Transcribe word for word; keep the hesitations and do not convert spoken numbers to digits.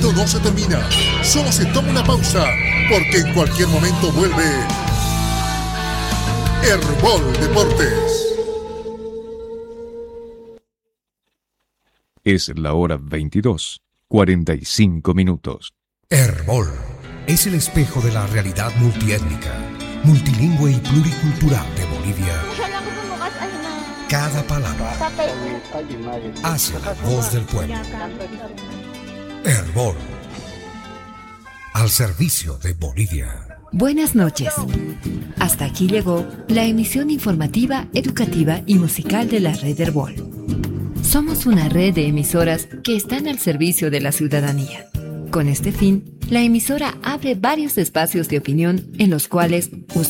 partido no se termina, solo se toma una pausa, porque en cualquier momento vuelve Herbol Deportes. Es la hora veintidós, cuarenta y cinco minutos. Herbol es el espejo de la realidad multiétnica, multilingüe y pluricultural de Bolivia. Cada palabra hace la voz del pueblo. Herbol, al servicio de Bolivia. Buenas noches. Hasta aquí llegó la emisión informativa, educativa y musical de la red Herbol. Somos una red de emisoras que están al servicio de la ciudadanía. Con este fin, la emisora abre varios espacios de opinión en los cuales usted